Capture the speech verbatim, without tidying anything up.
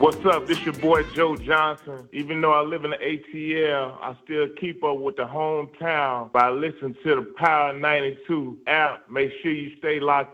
What's up? This your boy Joe Johnson. Even though I live in the A T L, I still keep up with the hometown by listening to the Power ninety-two app. Make sure you stay locked